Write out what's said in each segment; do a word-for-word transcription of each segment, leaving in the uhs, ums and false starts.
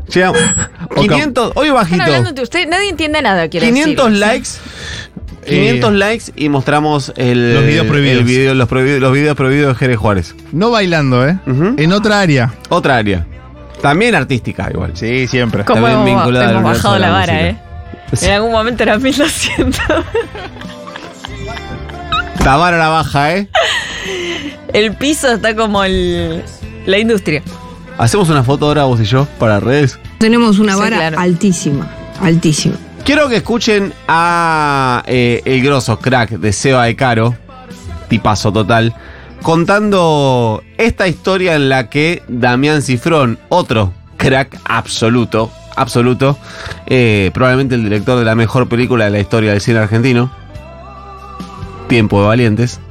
Llegamos. quinientos, hoy bajito. Están hablando entre ustedes, nadie entiende nada, quiero quinientos decir. likes. quinientos Eh, likes y mostramos el, los videos prohibidos. el video, los, prohibidos, los videos prohibidos de Jerez Juárez. No bailando, ¿eh? Ujú. En otra área. Otra área. También artística, igual. Sí, siempre. ¿Cómo También hemos, vinculada al hemos universo bajado de la la vara, música. eh? Sí. En algún momento era mil doscientos. La vara la baja, ¿eh? El piso está como el, la industria. Hacemos una foto ahora vos y yo para redes. Tenemos una Sí, vara claro. altísima, altísima. Quiero que escuchen a eh, el grosso crack de Seba de Caro, tipazo total, contando esta historia en la que Damián Cifrón, otro crack absoluto, absoluto, eh, probablemente el director de la mejor película de la historia del cine argentino, Tiempo de Valientes,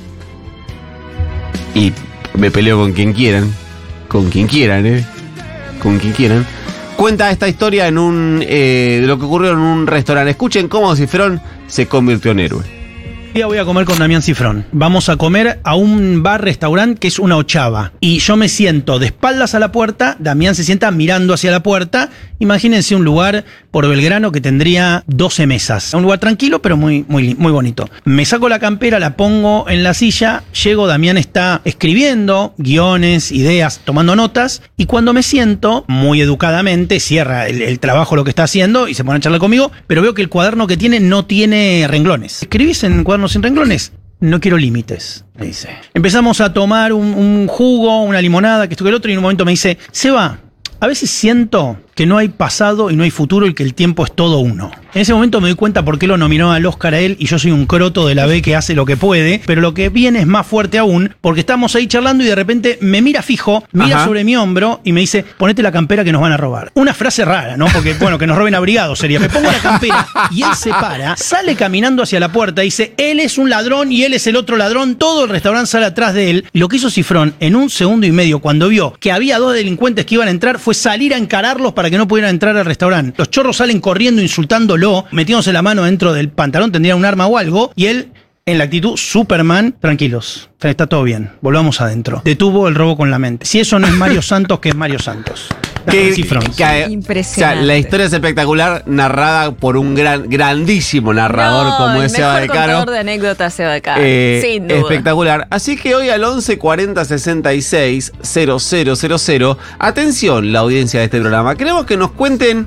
y me peleo con quien quieran, con quien quieran, eh, con quien quieran. Cuenta esta historia en un eh, de lo que ocurrió en un restaurante. Escuchen cómo Cifrón se convirtió en héroe. Hoy día voy a comer con Damián Cifrón. Vamos a comer a un bar-restaurante que es una ochava. Y yo me siento de espaldas a la puerta, Damián se sienta mirando hacia la puerta. Imagínense un lugar por Belgrano que tendría doce mesas. Un lugar tranquilo, pero muy, muy, muy bonito. Me saco la campera, la pongo en la silla, llego, Damián está escribiendo guiones, ideas, tomando notas. Y cuando me siento, muy educadamente, cierra el, el trabajo, lo que está haciendo, y se pone a charlar conmigo, pero veo que el cuaderno que tiene no tiene renglones. ¿Escribís en cuadernos sin renglones? No quiero límites, me dice. Empezamos a tomar un, un jugo, una limonada, que esto que el otro, y en un momento me dice, Seba, a veces siento que no hay pasado y no hay futuro y que el tiempo es todo uno. En ese momento me doy cuenta por qué lo nominó al Oscar a él y yo soy un croto de la B que hace lo que puede, pero lo que viene es más fuerte aún, porque estamos ahí charlando y de repente me mira fijo, mira Ajá. sobre mi hombro y me dice, ponete la campera que nos van a robar. Una frase rara, ¿no? Porque, bueno, que nos roben abrigados sería. Me pongo la campera y él se para, sale caminando hacia la puerta y dice, él es un ladrón y él es el otro ladrón, todo el restaurante sale atrás de él. Y lo que hizo Cifrón en un segundo y medio, cuando vio que había dos delincuentes que iban a entrar, fue salir a encararlos para que no pudieran entrar al restaurante. Los chorros salen corriendo insultándolo, metiéndose la mano dentro del pantalón, tendría un arma o algo, y él, en la actitud Superman, tranquilos, está todo bien, volvamos adentro. Detuvo el robo con la mente. Si eso no es Mario Santos, ¿qué es Mario Santos? Que, Cifrón. que- Impresionante. O sea, la historia es espectacular, narrada por un gran, grandísimo narrador No, como el es Seba de mejor Caro. contador de anécdotas Seba de Caro. Eh, Sin duda. espectacular. Así que hoy al once cuarenta sesenta y seis cero cero cero cero, atención la audiencia de este programa, queremos que nos cuenten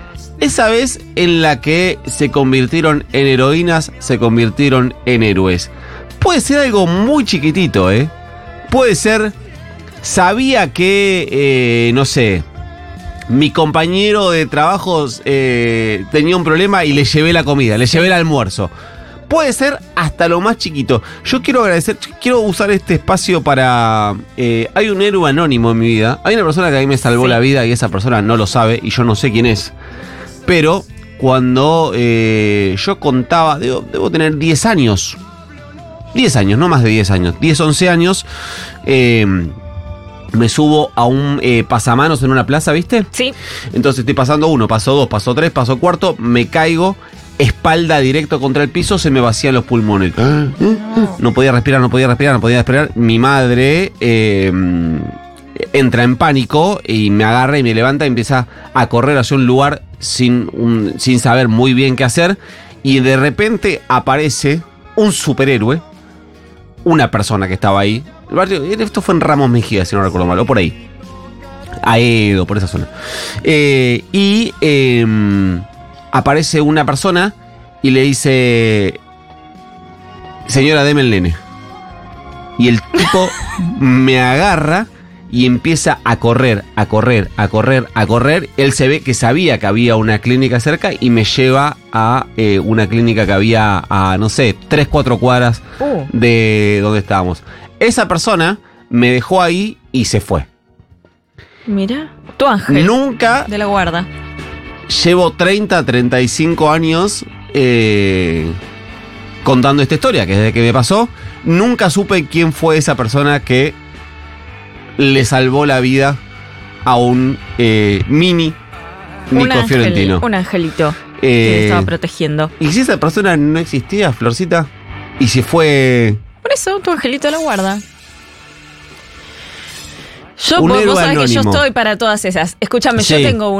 esa vez en la que se convirtieron en heroínas, se convirtieron en héroes. Puede ser algo muy chiquitito, ¿eh? Puede ser, sabía que, eh, no sé, mi compañero de trabajo eh, tenía un problema y le llevé la comida, le llevé el almuerzo. Puede ser hasta lo más chiquito. Yo quiero agradecer, quiero usar este espacio para... Eh, hay un héroe anónimo en mi vida. Hay una persona que a mí me salvó Sí. la vida y esa persona no lo sabe y yo no sé quién es. Pero cuando eh, yo contaba, debo, debo tener diez años. diez años, no más de diez años. diez, once años. Eh, me subo a un eh, pasamanos en una plaza, ¿viste? Sí. Entonces estoy pasando uno, paso dos, paso tres, paso cuarto, me caigo, espalda directo contra el piso, se me vacían los pulmones. No podía respirar, no podía respirar, no podía respirar. Mi madre eh, entra en pánico y me agarra y me levanta y empieza a correr hacia un lugar sin, un, sin saber muy bien qué hacer. Y de repente aparece un superhéroe, una persona que estaba ahí. El barrio, esto fue en Ramos Mejía, si no recuerdo mal, o por ahí. Aedo, por esa zona. Eh, y eh, aparece una persona y le dice: señora, deme el nene. Y el tipo me agarra y empieza a correr, a correr, a correr, a correr. Él se ve que sabía que había una clínica cerca y me lleva a eh, una clínica que había a, no sé, tres, cuatro cuadras Uh. de donde estábamos. Esa persona me dejó ahí y se fue. Mira, tu ángel Nunca de la guarda. llevo treinta, treinta y cinco años eh, contando esta historia, que desde que me pasó, nunca supe quién fue esa persona que le salvó la vida a un eh, mini Un Nico ángel, Fiorentino. un angelito que Eh, le estaba protegiendo. ¿Y si esa persona no existía, Florcita? ¿Y si fue Por eso, tu angelito de la guarda. Yo, Un vos, héroe vos sabés que yo anónimo? estoy para todas esas. Escúchame, Sí. yo tengo un